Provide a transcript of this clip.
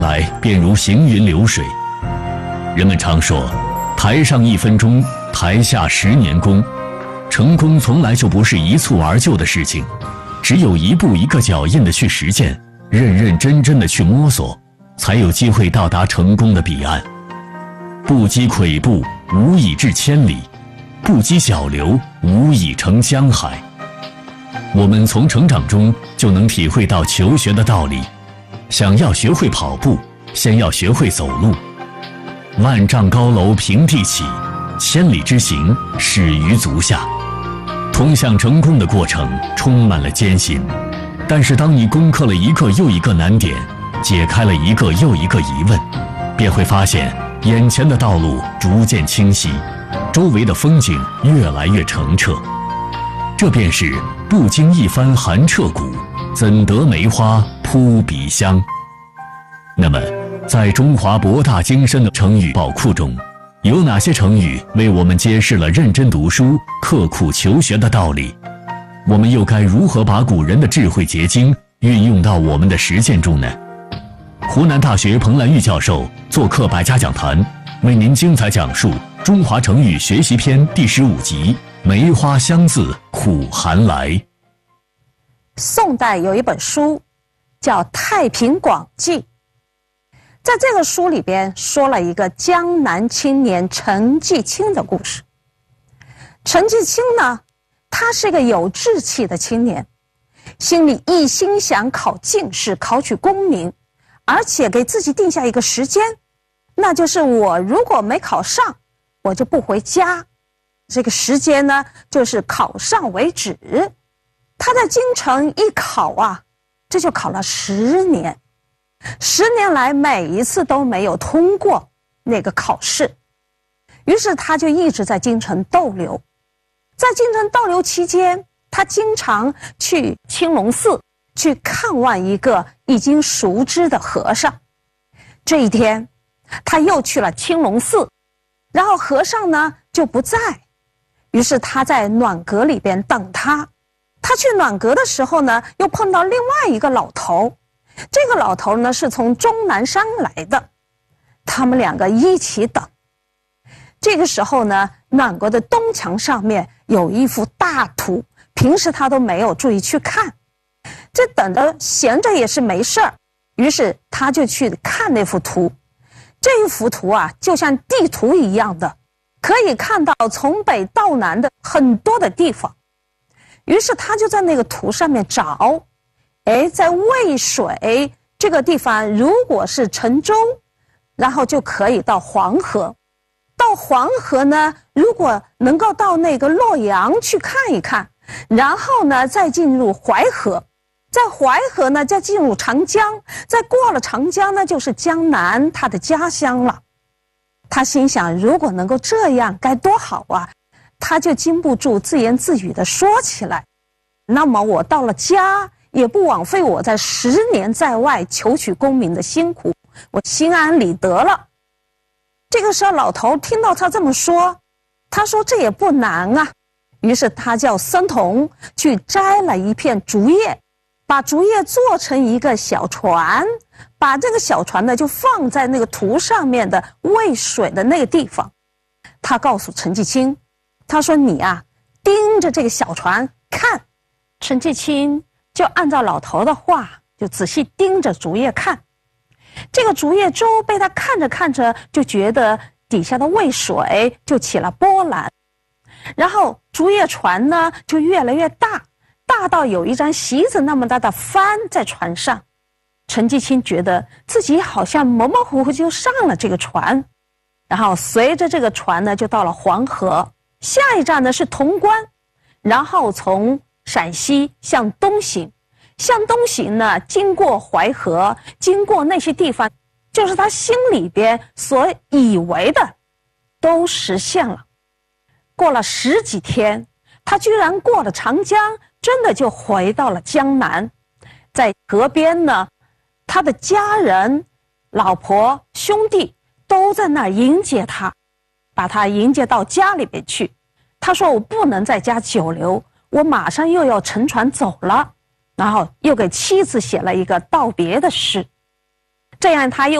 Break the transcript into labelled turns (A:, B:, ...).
A: 来便如行云流水。人们常说，台上1分钟，台下10年功。成功从来就不是一蹴而就的事情，只有一步一个脚印的去实践，认认真真的去摸索，才有机会到达成功的彼岸。不积跬步，无以至千里；不积小流，无以成江海。我们从成长中就能体会到求学的道理。想要学会跑步，先要学会走路。万丈高楼平地起，千里之行，始于足下。通向成功的过程充满了艰辛，但是当你攻克了一个又一个难点，解开了一个又一个疑问，便会发现眼前的道路逐渐清晰，周围的风景越来越澄澈。这便是不经一番寒彻骨，怎得梅花扑鼻香。那么在中华博大精深的成语宝库中，有哪些成语为我们揭示了认真读书、刻苦求学的道理？我们又该如何把古人的智慧结晶运用到我们的实践中呢？湖南大学彭兰玉教授做客百家讲坛，为您精彩讲述《中华成语学习篇》第15集《梅花香自苦寒来》。
B: 宋代有一本书叫《太平广记》，在这个书里边说了一个江南青年陈继清的故事。陈继清呢，他是一个有志气的青年，心里一心想考进士，考取功名，而且给自己定下一个时间，那就是我如果没考上，我就不回家。这个时间呢，就是考上为止。他在京城一考啊，这就考了10年。10年来每一次都没有通过那个考试，于是他就一直在京城逗留。在京城逗留期间，他经常去青龙寺去看望一个已经熟知的和尚。这一天他又去了青龙寺，然后和尚呢就不在，于是他在暖阁里边等他。他去暖阁的时候呢，又碰到另外一个老头。这个老头呢是从终南山来的，他们两个一起等。这个时候呢，暖阁的东墙上面有一幅大图，平时他都没有注意去看。这等着闲着也是没事儿，于是他就去看那幅图。这一幅图啊，就像地图一样的，可以看到从北到南的很多的地方。于是他就在那个图上面找，在渭水这个地方，如果是沉舟，然后就可以到黄河。到黄河呢，如果能够到那个洛阳去看一看，然后呢再进入淮河，在淮河呢再进入长江，再过了长江呢就是江南，他的家乡了。他心想，如果能够这样该多好啊，他就禁不住自言自语地说起来，那么我到了家也不枉费我在10年在外求取功名的辛苦，我心安理得了。这个时候老头听到他这么说，他说这也不难啊，于是他叫僧童去摘了一片竹叶，把竹叶做成一个小船，把这个小船呢就放在那个图上面的渭水的那个地方。他告诉陈继清，他说你啊盯着这个小船看。陈继清就按照老头的话，就仔细盯着竹叶看。这个竹叶舟被他看着看着，就觉得底下的渭水就起了波澜，然后竹叶船呢就越来越大，大到有一张席子那么大的帆在船上。陈继清觉得自己好像模模糊糊就上了这个船，然后随着这个船呢就到了黄河，下一站呢是潼关，然后从陕西向东行，向东行呢经过淮河，经过那些地方，就是他心里边所以为的都实现了。过了10几天，他居然过了长江，真的就回到了江南。在河边呢，他的家人、老婆、兄弟都在那儿迎接他，把他迎接到家里边去。他说我不能在家久留，我马上又要乘船走了，然后又给妻子写了一个道别的诗。 这样他又